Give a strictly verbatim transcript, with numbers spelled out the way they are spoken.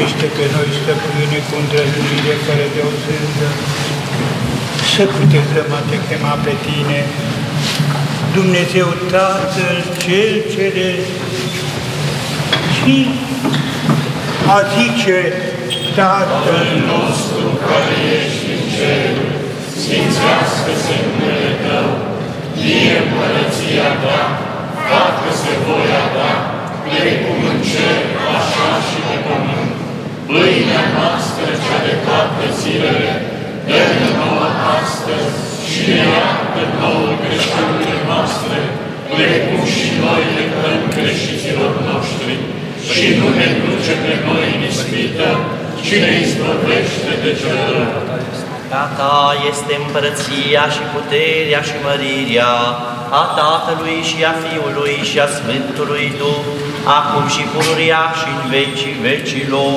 Miluiește pe noi, Stăpâne, cu îndrăznire care de o sândă, să putem să te chema pe Tine, Dumnezeu Tatăl Cel Ceresc, și a zice, Tatăl nostru care ești în cer, sfințească-se numele Tău, vie împărăția Ta, facă-se voia Ta, precum în cer, așa și pe pământ. Pâinea noastră cea de toate zilele, dă-ne nouă astăzi și ne iartă nouă greșelile noastre, precum și noi le dăm greșiților noștri. Și nu ne duce pe noi în ispită, ci ne izbăvește de cel rău. A Ta este împărăția și puterea și mărirea a Tatălui și a Fiului și a Sfântului Duh, acum și pururia și în vecii vecilor.